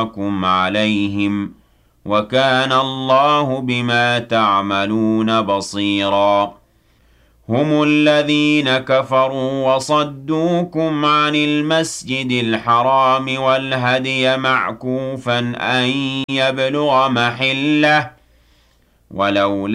عليهم وكان الله بما تعملون بصيرا هم الذين كفروا وصدوكم عن المسجد الحرام والهدي معكوفا أن يبلغ محله ولولا